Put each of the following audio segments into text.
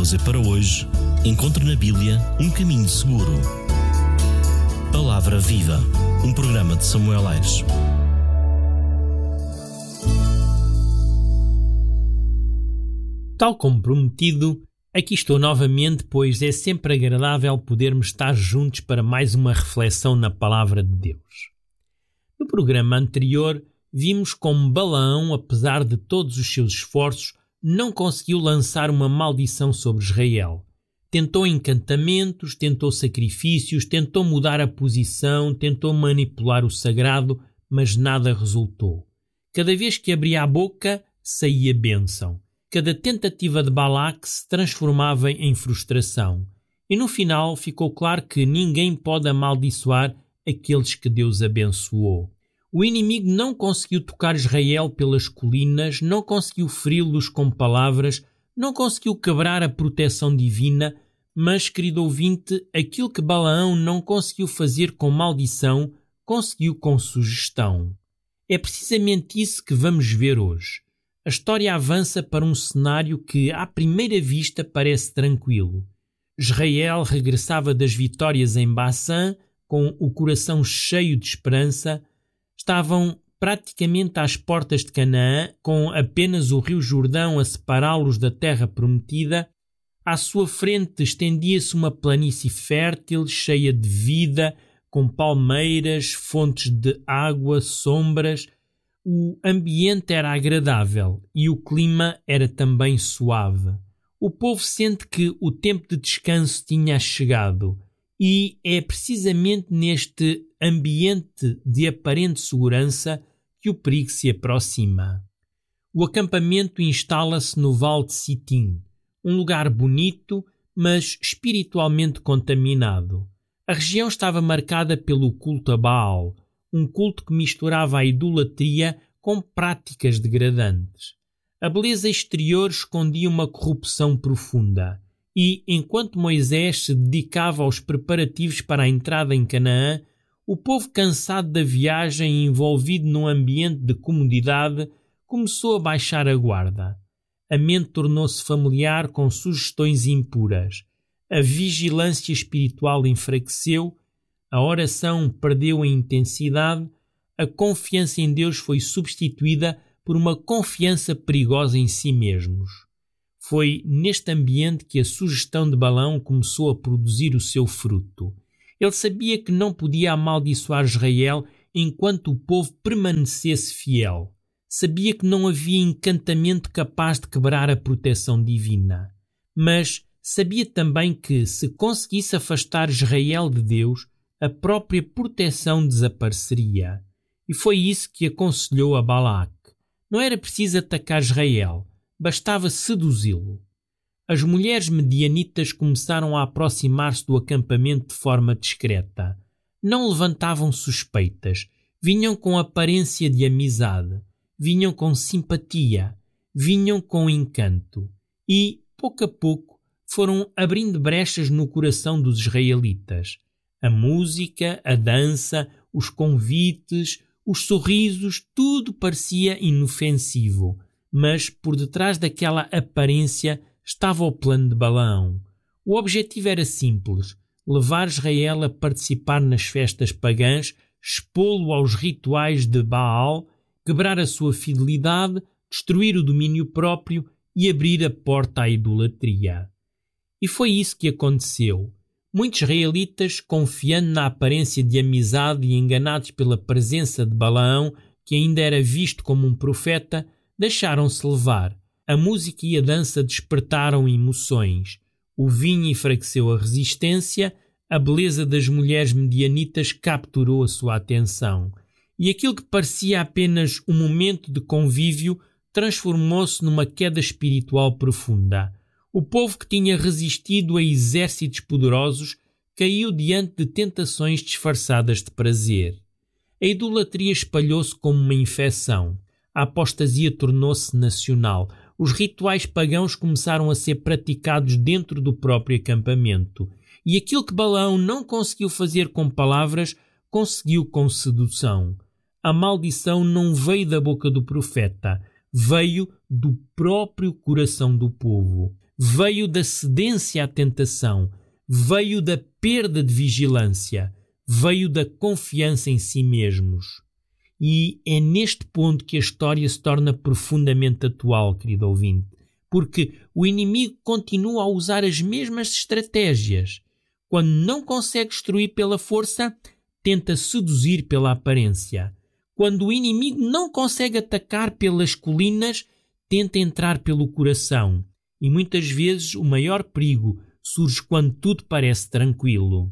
Deus é para hoje, encontre na Bíblia um caminho seguro. Palavra Viva, um programa de Samuel Aires. Tal como prometido, aqui estou novamente, pois é sempre agradável podermos estar juntos para mais uma reflexão na Palavra de Deus. No programa anterior, vimos como Balaão, apesar de todos os seus esforços, não conseguiu lançar uma maldição sobre Israel. Tentou encantamentos, tentou sacrifícios, tentou mudar a posição, tentou manipular o sagrado, mas nada resultou. Cada vez que abria a boca, saía bênção. Cada tentativa de Balaque se transformava em frustração. E no final ficou claro que ninguém pode amaldiçoar aqueles que Deus abençoou. O inimigo não conseguiu tocar Israel pelas colinas, não conseguiu feri-los com palavras, não conseguiu quebrar a proteção divina, mas, querido ouvinte, aquilo que Balaão não conseguiu fazer com maldição, conseguiu com sugestão. É precisamente isso que vamos ver hoje. A história avança para um cenário que, à primeira vista, parece tranquilo. Israel regressava das vitórias em Baçã, com o coração cheio de esperança. Estavam praticamente às portas de Canaã, com apenas o rio Jordão a separá-los da terra prometida. À sua frente estendia-se uma planície fértil, cheia de vida, com palmeiras, fontes de água, sombras. O ambiente era agradável e o clima era também suave. O povo sente que o tempo de descanso tinha chegado e é precisamente neste ambiente de aparente segurança que o perigo se aproxima. O acampamento instala-se no Vale de Sitim, um lugar bonito, mas espiritualmente contaminado. A região estava marcada pelo culto a Baal, um culto que misturava a idolatria com práticas degradantes. A beleza exterior escondia uma corrupção profunda e, enquanto Moisés se dedicava aos preparativos para a entrada em Canaã, o povo, cansado da viagem e envolvido num ambiente de comodidade, começou a baixar a guarda. A mente tornou-se familiar com sugestões impuras. A vigilância espiritual enfraqueceu, a oração perdeu a intensidade, a confiança em Deus foi substituída por uma confiança perigosa em si mesmos. Foi neste ambiente que a sugestão de Balaão começou a produzir o seu fruto. Ele sabia que não podia amaldiçoar Israel enquanto o povo permanecesse fiel. Sabia que não havia encantamento capaz de quebrar a proteção divina. Mas sabia também que, se conseguisse afastar Israel de Deus, a própria proteção desapareceria. E foi isso que aconselhou a Balaque. Não era preciso atacar Israel, bastava seduzi-lo. As mulheres medianitas começaram a aproximar-se do acampamento de forma discreta. Não levantavam suspeitas, vinham com aparência de amizade, vinham com simpatia, vinham com encanto e, pouco a pouco, foram abrindo brechas no coração dos israelitas. A música, a dança, os convites, os sorrisos, tudo parecia inofensivo, mas por detrás daquela aparência estava o plano de Balaão. O objetivo era simples: levar Israel a participar nas festas pagãs, expô-lo aos rituais de Baal, quebrar a sua fidelidade, destruir o domínio próprio e abrir a porta à idolatria. E foi isso que aconteceu. Muitos israelitas, confiando na aparência de amizade e enganados pela presença de Balaão, que ainda era visto como um profeta, deixaram-se levar. A música e a dança despertaram emoções. O vinho enfraqueceu a resistência, a beleza das mulheres medianitas capturou a sua atenção. E aquilo que parecia apenas um momento de convívio transformou-se numa queda espiritual profunda. O povo que tinha resistido a exércitos poderosos caiu diante de tentações disfarçadas de prazer. A idolatria espalhou-se como uma infecção. A apostasia tornou-se nacional. Os rituais pagãos começaram a ser praticados dentro do próprio acampamento. E aquilo que Balaão não conseguiu fazer com palavras, conseguiu com sedução. A maldição não veio da boca do profeta, veio do próprio coração do povo. veio da cedência à tentação, veio da perda de vigilância, veio da confiança em si mesmos. E é neste ponto que a história se torna profundamente atual, querido ouvinte, porque o inimigo continua a usar as mesmas estratégias. Quando não consegue destruir pela força, tenta seduzir pela aparência. Quando o inimigo não consegue atacar pelas colinas, tenta entrar pelo coração. E muitas vezes o maior perigo surge quando tudo parece tranquilo.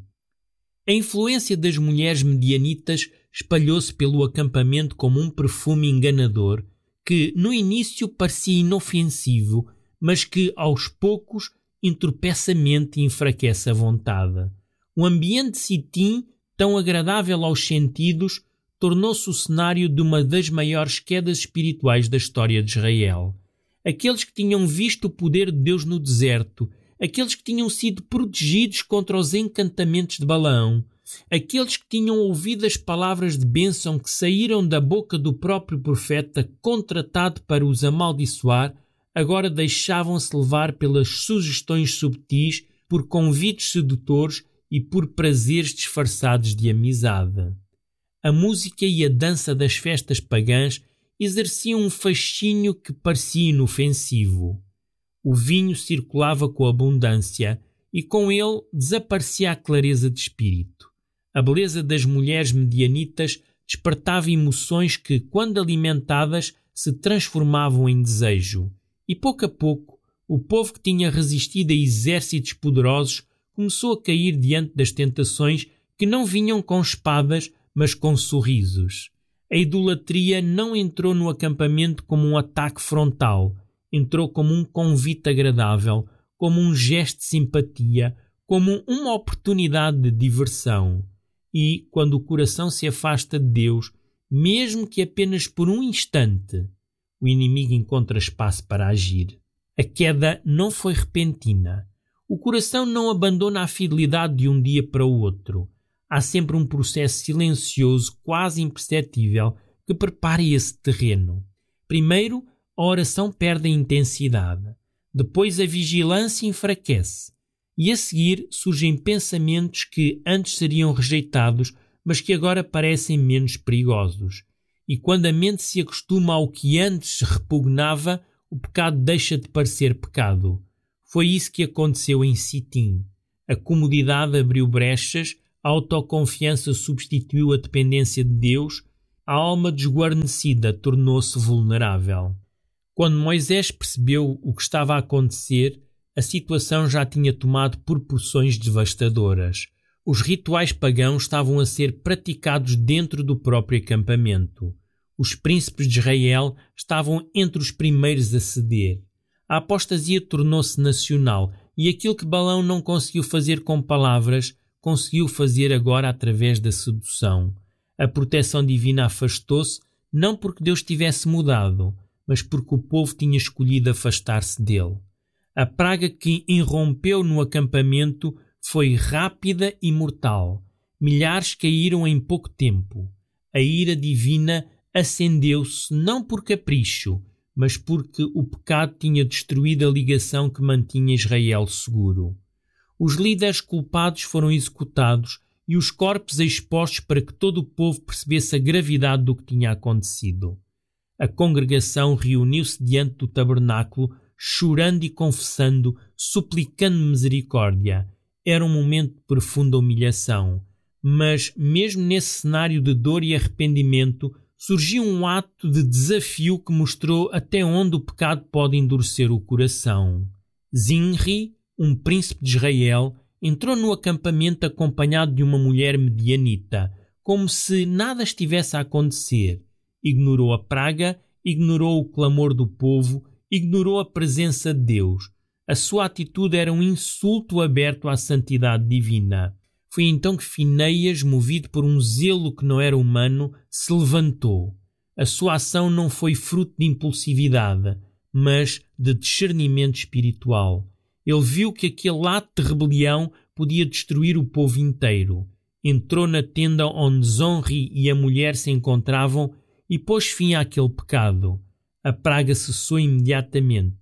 A influência das mulheres medianitas espalhou-se pelo acampamento como um perfume enganador que no início parecia inofensivo, mas que aos poucos entorpece a mente e enfraquece a vontade. O ambiente de Sitim, tão agradável aos sentidos, tornou-se o cenário de uma das maiores quedas espirituais da história de Israel. Aqueles que tinham visto o poder de Deus no deserto, aqueles que tinham sido protegidos contra os encantamentos de Balaão, aqueles que tinham ouvido as palavras de bênção que saíram da boca do próprio profeta contratado para os amaldiçoar, agora deixavam-se levar pelas sugestões subtis, por convites sedutores e por prazeres disfarçados de amizade. A música e a dança das festas pagãs exerciam um fascínio que parecia inofensivo. O vinho circulava com abundância e com ele desaparecia a clareza de espírito. A beleza das mulheres medianitas despertava emoções que, quando alimentadas, se transformavam em desejo. E pouco a pouco, o povo que tinha resistido a exércitos poderosos começou a cair diante das tentações que não vinham com espadas, mas com sorrisos. A idolatria não entrou no acampamento como um ataque frontal, entrou como um convite agradável, como um gesto de simpatia, como uma oportunidade de diversão. E, quando o coração se afasta de Deus, mesmo que apenas por um instante, o inimigo encontra espaço para agir. A queda não foi repentina. O coração não abandona a fidelidade de um dia para o outro. Há sempre um processo silencioso, quase imperceptível, que prepara esse terreno. Primeiro, a oração perde a intensidade. Depois, a vigilância enfraquece. E a seguir surgem pensamentos que antes seriam rejeitados, mas que agora parecem menos perigosos. E quando a mente se acostuma ao que antes repugnava, o pecado deixa de parecer pecado. Foi isso que aconteceu em Sitim. A comodidade abriu brechas, a autoconfiança substituiu a dependência de Deus, a alma desguarnecida tornou-se vulnerável. Quando Moisés percebeu o que estava a acontecer, a situação já tinha tomado proporções devastadoras. Os rituais pagãos estavam a ser praticados dentro do próprio acampamento. Os príncipes de Israel estavam entre os primeiros a ceder. A apostasia tornou-se nacional e aquilo que Balaão não conseguiu fazer com palavras, conseguiu fazer agora através da sedução. A proteção divina afastou-se, não porque Deus tivesse mudado, mas porque o povo tinha escolhido afastar-se dele. A praga que irrompeu no acampamento foi rápida e mortal. Milhares caíram em pouco tempo. A ira divina acendeu-se não por capricho, mas porque o pecado tinha destruído a ligação que mantinha Israel seguro. Os líderes culpados foram executados e os corpos expostos para que todo o povo percebesse a gravidade do que tinha acontecido. A congregação reuniu-se diante do tabernáculo, chorando e confessando, suplicando misericórdia. Era um momento de profunda humilhação. Mas, mesmo nesse cenário de dor e arrependimento, surgiu um ato de desafio que mostrou até onde o pecado pode endurecer o coração. Zinri, um príncipe de Israel, entrou no acampamento acompanhado de uma mulher medianita, como se nada estivesse a acontecer. Ignorou a praga, ignorou o clamor do povo, ignorou a presença de Deus. A sua atitude era um insulto aberto à santidade divina. Foi então que Finéias, movido por um zelo que não era humano, se levantou. A sua ação não foi fruto de impulsividade, mas de discernimento espiritual. Ele viu que aquele ato de rebelião podia destruir o povo inteiro. Entrou na tenda onde Zonri e a mulher se encontravam e pôs fim àquele pecado. A praga cessou imediatamente.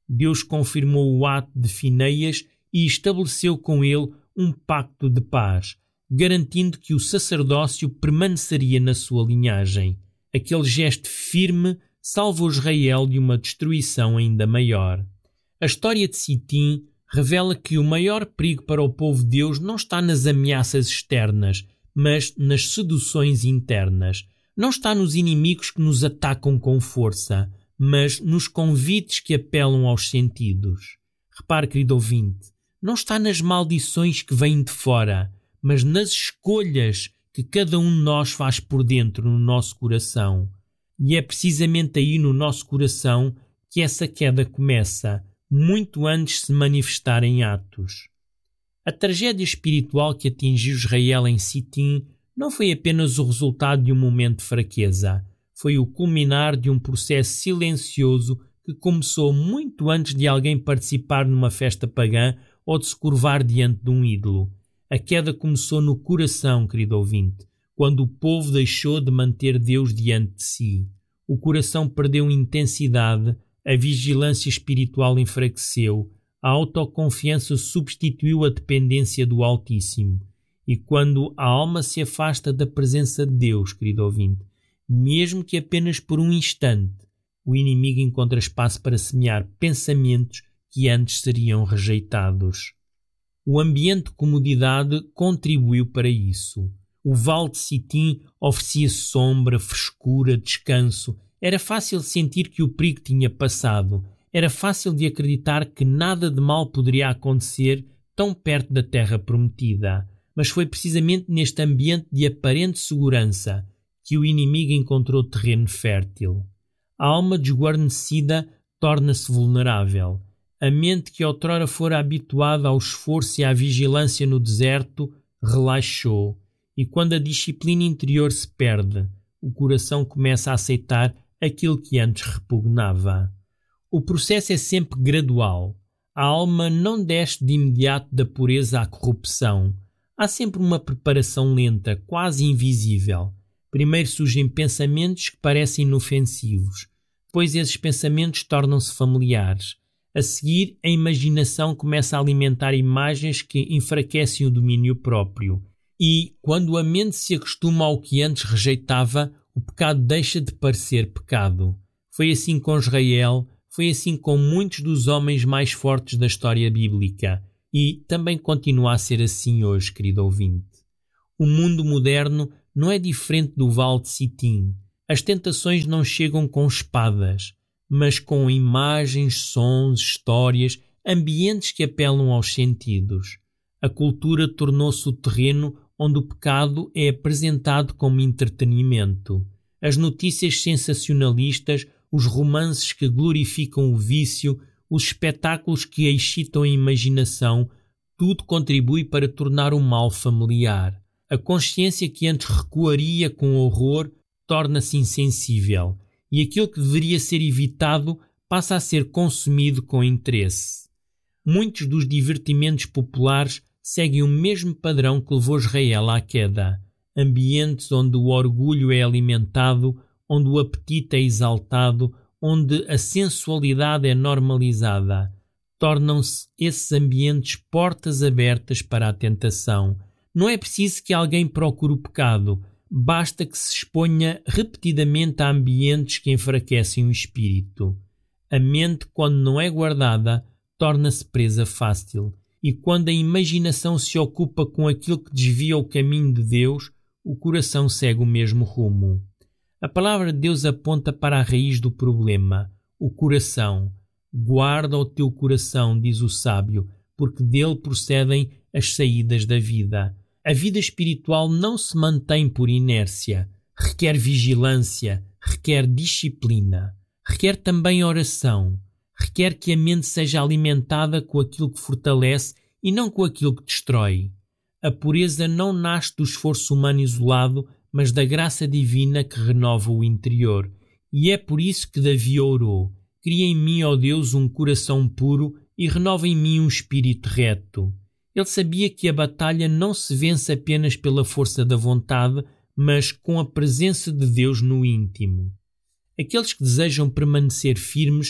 Deus confirmou o ato de Finéias e estabeleceu com ele um pacto de paz, garantindo que o sacerdócio permaneceria na sua linhagem. Aquele gesto firme salvou Israel de uma destruição ainda maior. A história de Sitim revela que o maior perigo para o povo de Deus não está nas ameaças externas, mas nas seduções internas. Não está nos inimigos que nos atacam com força, mas nos convites que apelam aos sentidos. Repare, querido ouvinte, não está nas maldições que vêm de fora, mas nas escolhas que cada um de nós faz por dentro no nosso coração. E é precisamente aí no nosso coração que essa queda começa, muito antes de se manifestar em atos. A tragédia espiritual que atingiu Israel em Sitim não foi apenas o resultado de um momento de fraqueza, foi o culminar de um processo silencioso que começou muito antes de alguém participar numa festa pagã ou de se curvar diante de um ídolo. A queda começou no coração, querido ouvinte, quando o povo deixou de manter Deus diante de si. O coração perdeu intensidade, a vigilância espiritual enfraqueceu, a autoconfiança substituiu a dependência do Altíssimo. E quando a alma se afasta da presença de Deus, querido ouvinte, mesmo que apenas por um instante, o inimigo encontra espaço para semear pensamentos que antes seriam rejeitados. O ambiente de comodidade contribuiu para isso. O vale de Sitim oferecia sombra, frescura, descanso. Era fácil sentir que o perigo tinha passado. Era fácil de acreditar que nada de mal poderia acontecer tão perto da terra prometida. Mas foi precisamente neste ambiente de aparente segurança que o inimigo encontrou terreno fértil. A alma desguarnecida torna-se vulnerável. A mente que outrora fora habituada ao esforço e à vigilância no deserto relaxou. E quando a disciplina interior se perde, o coração começa a aceitar aquilo que antes repugnava. O processo é sempre gradual. A alma não desce de imediato da pureza à corrupção. Há sempre uma preparação lenta, quase invisível. Primeiro surgem pensamentos que parecem inofensivos. Depois esses pensamentos tornam-se familiares. A seguir, a imaginação começa a alimentar imagens que enfraquecem o domínio próprio. E, quando a mente se acostuma ao que antes rejeitava, o pecado deixa de parecer pecado. Foi assim com Israel, foi assim com muitos dos homens mais fortes da história bíblica. E também continua a ser assim hoje, querido ouvinte. O mundo moderno não é diferente do vale de Sitim. As tentações não chegam com espadas, mas com imagens, sons, histórias, ambientes que apelam aos sentidos. A cultura tornou-se o terreno onde o pecado é apresentado como entretenimento. As notícias sensacionalistas, os romances que glorificam o vício, os espetáculos que excitam a imaginação, tudo contribui para tornar o mal familiar. A consciência que antes recuaria com horror torna-se insensível e aquilo que deveria ser evitado passa a ser consumido com interesse. Muitos dos divertimentos populares seguem o mesmo padrão que levou Israel à queda. Ambientes onde o orgulho é alimentado, onde o apetite é exaltado, onde a sensualidade é normalizada. Tornam-se esses ambientes portas abertas para a tentação. Não é preciso que alguém procure o pecado, basta que se exponha repetidamente a ambientes que enfraquecem o espírito. A mente, quando não é guardada, torna-se presa fácil. E quando a imaginação se ocupa com aquilo que desvia o caminho de Deus, o coração segue o mesmo rumo. A palavra de Deus aponta para a raiz do problema, o coração. Guarda o teu coração, diz o sábio, porque dele procedem as saídas da vida. A vida espiritual não se mantém por inércia, requer vigilância, requer disciplina, requer também oração, requer que a mente seja alimentada com aquilo que fortalece e não com aquilo que destrói. A pureza não nasce do esforço humano isolado, mas da graça divina que renova o interior. E é por isso que Davi orou: cria em mim, ó Deus, um coração puro e renova em mim um espírito reto. Ele sabia que a batalha não se vence apenas pela força da vontade, mas com a presença de Deus no íntimo. Aqueles que desejam permanecer firmes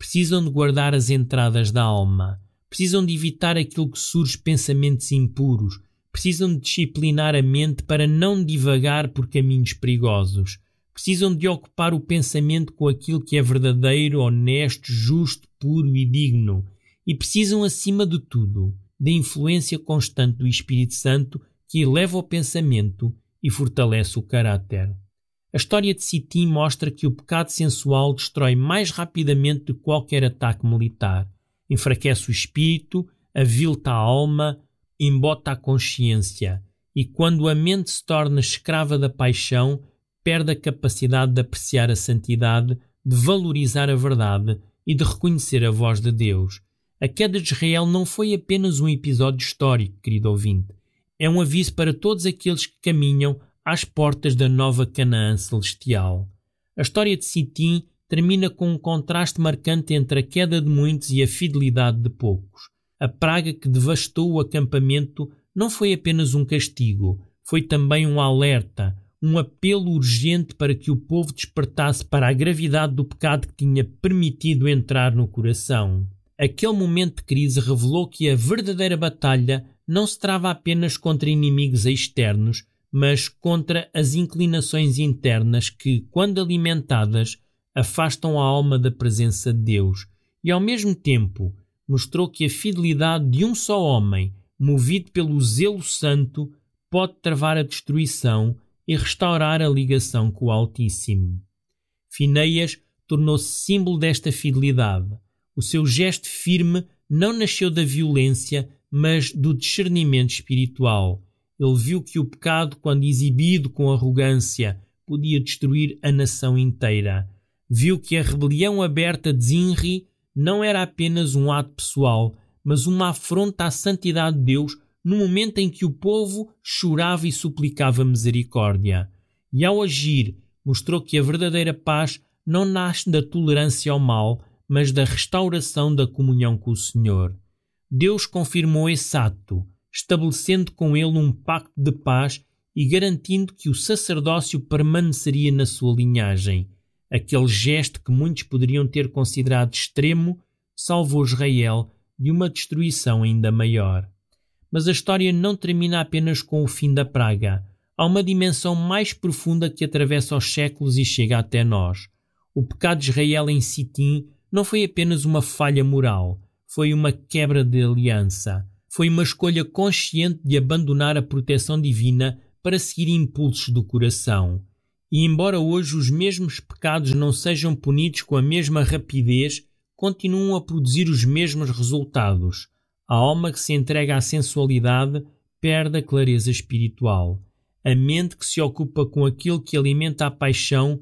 precisam de guardar as entradas da alma, precisam de evitar aquilo que surge pensamentos impuros, precisam de disciplinar a mente para não divagar por caminhos perigosos, precisam de ocupar o pensamento com aquilo que é verdadeiro, honesto, justo, puro e digno, e precisam, acima de tudo, da influência constante do Espírito Santo que eleva o pensamento e fortalece o caráter. A história de Sitim mostra que o pecado sensual destrói mais rapidamente do que qualquer ataque militar. Enfraquece o espírito, avilta a alma, embota a consciência e, quando a mente se torna escrava da paixão, perde a capacidade de apreciar a santidade, de valorizar a verdade e de reconhecer a voz de Deus. A queda de Israel não foi apenas um episódio histórico, querido ouvinte. É um aviso para todos aqueles que caminham às portas da nova Canaã celestial. A história de Sitim termina com um contraste marcante entre a queda de muitos e a fidelidade de poucos. A praga que devastou o acampamento não foi apenas um castigo, foi também um alerta, um apelo urgente para que o povo despertasse para a gravidade do pecado que tinha permitido entrar no coração. Aquele momento de crise revelou que a verdadeira batalha não se trava apenas contra inimigos externos, mas contra as inclinações internas que, quando alimentadas, afastam a alma da presença de Deus, e ao mesmo tempo mostrou que a fidelidade de um só homem, movido pelo zelo santo, pode travar a destruição e restaurar a ligação com o Altíssimo. Finéias tornou-se símbolo desta fidelidade. O seu gesto firme não nasceu da violência, mas do discernimento espiritual. Ele viu que o pecado, quando exibido com arrogância, podia destruir a nação inteira. Viu que a rebelião aberta de Zinri não era apenas um ato pessoal, mas uma afronta à santidade de Deus no momento em que o povo chorava e suplicava misericórdia. E ao agir, mostrou que a verdadeira paz não nasce da tolerância ao mal, mas da restauração da comunhão com o Senhor. Deus confirmou esse ato, estabelecendo com ele um pacto de paz e garantindo que o sacerdócio permaneceria na sua linhagem. Aquele gesto que muitos poderiam ter considerado extremo salvou Israel de uma destruição ainda maior. Mas a história não termina apenas com o fim da praga. Há uma dimensão mais profunda que atravessa os séculos e chega até nós. O pecado de Israel em Sitim não foi apenas uma falha moral, foi uma quebra de aliança. Foi uma escolha consciente de abandonar a proteção divina para seguir impulsos do coração. E embora hoje os mesmos pecados não sejam punidos com a mesma rapidez, continuam a produzir os mesmos resultados. A alma que se entrega à sensualidade perde a clareza espiritual. A mente que se ocupa com aquilo que alimenta a paixão